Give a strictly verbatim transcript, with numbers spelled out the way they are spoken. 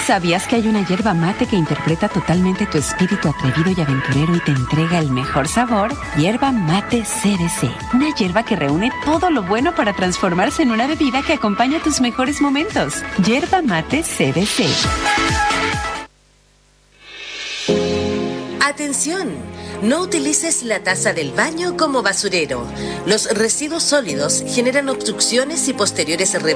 ¿Sabías que hay una hierba mate que interpreta totalmente tu espíritu atrevido y aventurero y te entrega el mejor sabor? Hierba mate C B C. Una hierba que reúne todo lo bueno para transformarse en una bebida que acompaña tus mejores momentos. Hierba mate C B C. ¡Atención! No utilices la taza del baño como basurero. Los residuos sólidos generan obstrucciones y posteriores